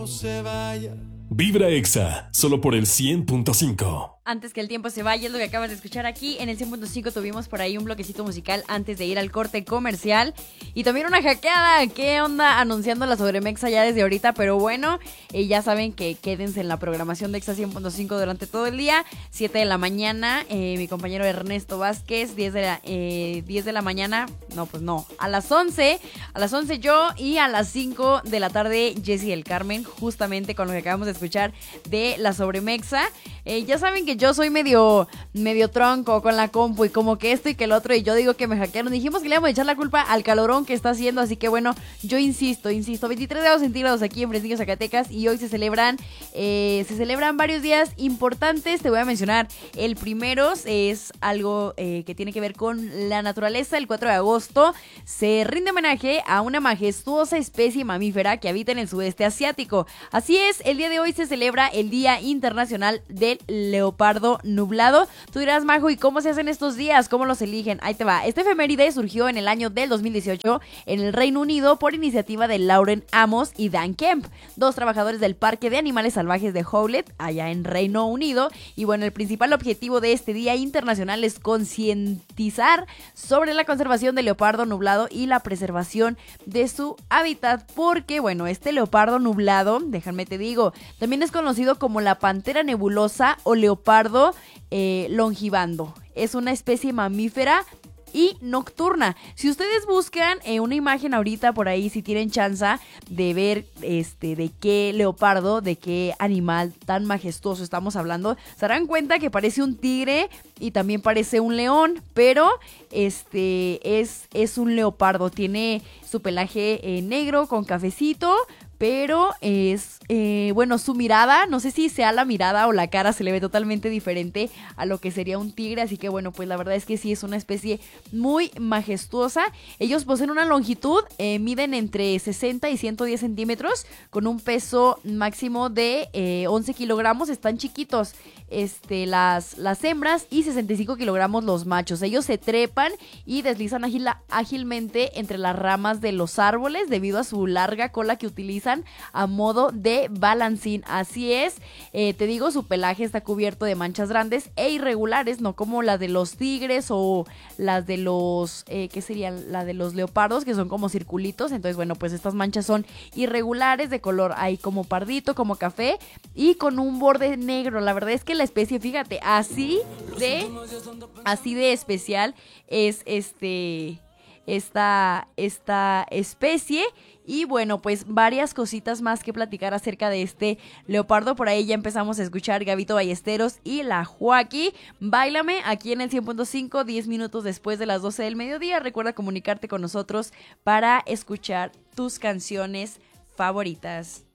se vaya. Vibra Exa, solo por el 100.5. Antes que el tiempo se vaya, es lo que acabas de escuchar aquí. En el 100.5 tuvimos por ahí un bloquecito musical antes de ir al corte comercial. Y también una hackeada. ¿Qué onda? Anunciando la Sobremexa ya desde ahorita. Pero bueno, ya saben que quédense en la programación de Exa 100.5 durante todo el día. 7 de la mañana, mi compañero Ernesto Vázquez. 10 de la mañana. No, pues no. A las 11 yo. Y a las 5 de la tarde, Jessy del Carmen. Justamente con lo que acabamos de escuchar de la Sobremexa. Ya saben que yo soy medio tronco con la compu y como que esto y que el otro, y yo digo que me hackearon. Dijimos que le íbamos a echar la culpa al calorón que está haciendo, así que bueno, yo insisto, 23 grados centígrados aquí en Fresnillo, Zacatecas, y hoy se celebran varios días importantes. Te voy a mencionar el primero, es algo que tiene que ver con la naturaleza. El 4 de agosto se rinde homenaje a una majestuosa especie mamífera que habita en el sudeste asiático. Así es, el día de hoy se celebra el Día Internacional del Leopardo Nublado. Tú dirás, Majo, ¿y cómo se hacen estos días? ¿Cómo los eligen? Ahí te va. Este efeméride surgió en el año del 2018 en el Reino Unido por iniciativa de Lauren Amos y Dan Kemp, dos trabajadores del Parque de Animales Salvajes de Howlett, allá en Reino Unido. Y bueno, el principal objetivo de este Día Internacional es concientizar sobre la conservación del leopardo nublado y la preservación de su hábitat, porque bueno, este leopardo nublado, déjame te digo, también es conocido como la pantera nebulosa o leopardo longibando. Es una especie mamífera y nocturna. Si ustedes buscan una imagen ahorita por ahí, si tienen chance de ver de qué leopardo, de qué animal tan majestuoso estamos hablando, se darán cuenta que parece un tigre y también parece un león, pero es un leopardo. Tiene su pelaje negro con cafecito, pero es, bueno, su mirada, no sé si sea la mirada o la cara, se le ve totalmente diferente a lo que sería un tigre, así que bueno, pues la verdad es que sí es una especie muy majestuosa. Ellos poseen una longitud, miden entre 60 y 110 centímetros, con un peso máximo de 11 kilogramos, están chiquitos las hembras y 65 kilogramos los machos. Ellos se trepan y deslizan ágilmente entre las ramas de los árboles debido a su larga cola que utilizan a modo de balancín. Así es, te digo, su pelaje está cubierto de manchas grandes e irregulares, no como la de los tigres o las de los, ¿qué sería? La de los leopardos, que son como circulitos. Entonces, bueno, pues estas manchas son irregulares, de color ahí como pardito, como café, y con un borde negro. La verdad es que la especie, fíjate, así de especial es esta especie. Y bueno, pues varias cositas más que platicar acerca de este leopardo. Por ahí ya empezamos a escuchar Gabito Ballesteros y la Joaquí. Báilame aquí en el 100.5, 10 minutos después de las 12 del mediodía. Recuerda comunicarte con nosotros para escuchar tus canciones favoritas.